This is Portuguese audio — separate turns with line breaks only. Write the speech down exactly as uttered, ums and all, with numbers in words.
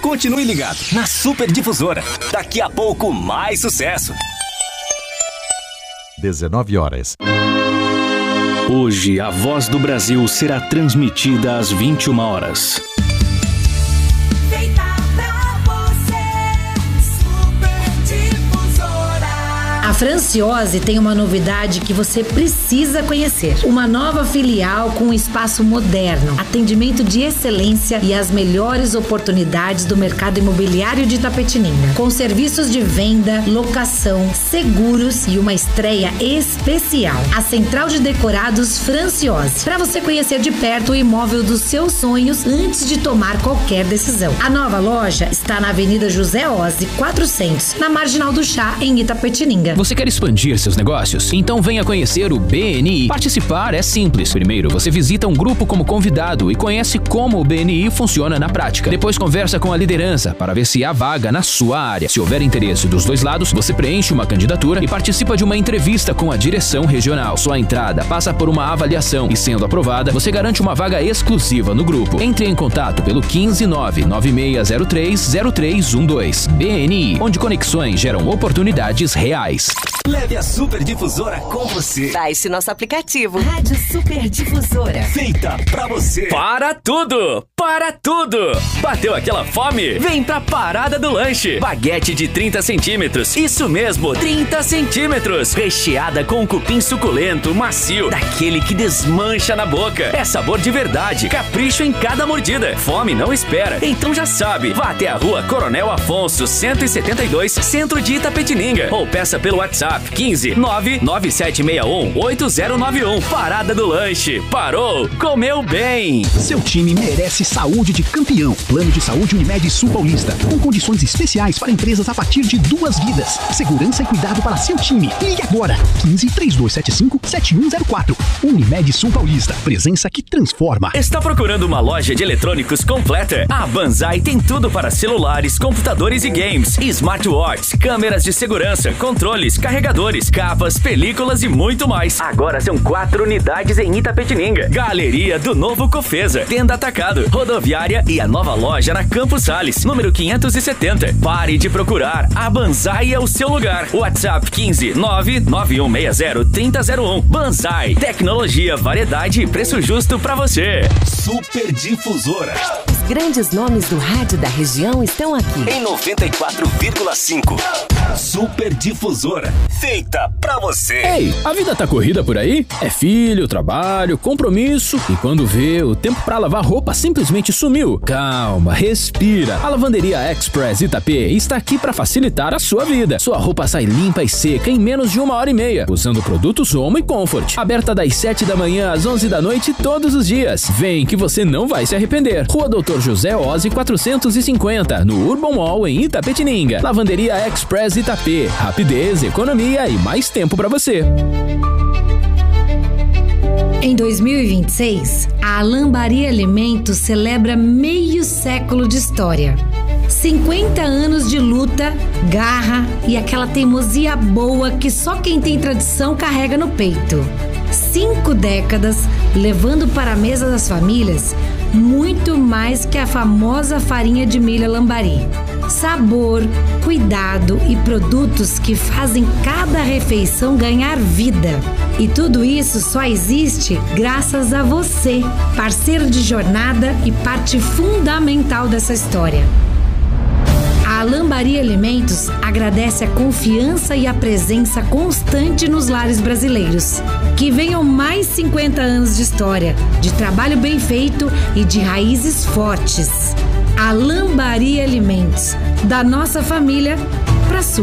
Continue ligado na Super Difusora. Daqui a pouco, mais sucesso.
dezenove horas.
Hoje, a Voz do Brasil será transmitida às vinte e uma horas.
A Franciose tem uma novidade que você precisa conhecer. Uma nova filial com um espaço moderno, atendimento de excelência e as melhores oportunidades do mercado imobiliário de Itapetininga. Com serviços de venda, locação, seguros e uma estreia especial. A Central de Decorados Franciose. Para você conhecer de perto o imóvel dos seus sonhos antes de tomar qualquer decisão. A nova loja está na Avenida José Ozzi, quatrocentos, na Marginal do Chá, em Itapetininga.
Você quer expandir seus negócios? Então venha conhecer o B N I. Participar é simples. Primeiro, você visita um grupo como convidado e conhece como o B N I funciona na prática. Depois conversa com a liderança para ver se há vaga na sua área. Se houver interesse dos dois lados, você preenche uma candidatura e participa de uma entrevista com a direção regional. Sua entrada passa por uma avaliação e, sendo aprovada, você garante uma vaga exclusiva no grupo. Entre em contato pelo quinze nove nove seis zero três zero três um dois. B N I, onde conexões geram oportunidades reais.
Leve a Super Difusora com você.
Baixe nosso aplicativo. Rádio Super Difusora.
Feita pra você.
Para tudo! Para tudo! Bateu aquela fome? Vem pra Parada do Lanche. Baguete de trinta centímetros. Isso mesmo, trinta centímetros. Recheada com cupim suculento, macio, daquele que desmancha na boca. É sabor de verdade. Capricho em cada mordida. Fome não espera. Então já sabe. Vá até a Rua Coronel Afonso, cento e setenta e dois, centro de Itapetininga. Ou peça pelo WhatsApp quinze nove nove sete seis um oito zero nove um. Parada do Lanche. Parou, comeu bem.
Seu time merece saúde de campeão. Plano de saúde Unimed Sul Paulista, com condições especiais para empresas a partir de duas vidas. Segurança e cuidado para seu time. Ligue agora. quinze, três dois sete cinco, sete um zero quatro. Unimed Sul Paulista. Presença que transforma.
Está procurando uma loja de eletrônicos completa? A Banzai tem tudo para celulares, computadores e games, smartwatches, câmeras de segurança, controles, carregadores, capas, películas e muito mais. Agora são quatro unidades em Itapetininga. Galeria do Novo Cofesa, Tenda Atacado, Rodoviária e a nova loja na Campos Sales, número quinhentos e setenta. Pare de procurar, a Banzai é o seu lugar. WhatsApp quinze nove nove um seis zero três zero zero um. Banzai, tecnologia, variedade e preço justo pra você.
Super Difusora.
Os grandes nomes do rádio da região estão aqui.
Em noventa e quatro vírgula cinco. Super Difusora. Feita pra você.
Ei, a vida tá corrida por aí? É filho, trabalho, compromisso e quando vê, o tempo pra lavar roupa simplesmente sumiu. Calma, respira. A Lavanderia Express Itapê está aqui pra facilitar a sua vida. Sua roupa sai limpa e seca em menos de uma hora e meia, usando produtos Omo e Comfort. Aberta das sete da manhã às onze da noite todos os dias. Vem que você não vai se arrepender. Rua Doutor José Ozzi quatrocentos e cinquenta, no Urban Mall em Itapetininga. Lavanderia Express Itapê. Rapidez, economia e mais tempo pra você.
Em dois mil e vinte e seis, a Lambari Alimentos celebra meio século de história. cinquenta anos de luta, garra e aquela teimosia boa que só quem tem tradição carrega no peito. Cinco décadas levando para a mesa das famílias muito mais que a famosa farinha de milho Lambari. Sabor, cuidado e produtos que fazem cada refeição ganhar vida. E tudo isso só existe graças a você, parceiro de jornada e parte fundamental dessa história. A Lambari Alimentos agradece a confiança e a presença constante nos lares brasileiros. Que venham mais cinquenta anos de história, de trabalho bem feito e de raízes fortes. A Lambari Alimentos, da nossa família para sua.